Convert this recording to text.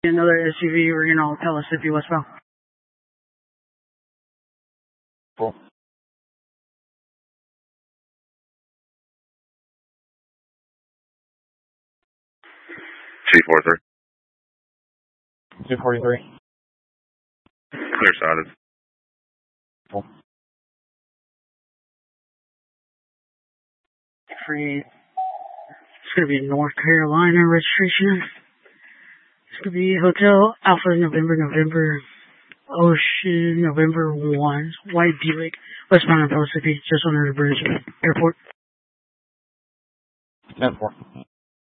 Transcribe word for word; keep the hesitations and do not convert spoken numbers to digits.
Another S U V, Reno, Pellissippi, westbound. Cool. two forty-three. two forty-three. Clear sided. Cool. Free. It's going to be North Carolina registration. It's going to be Hotel Alpha November, November, Ocean, November one, White Buick, westbound in Pellissippi, just under the bridge, airport. ten four.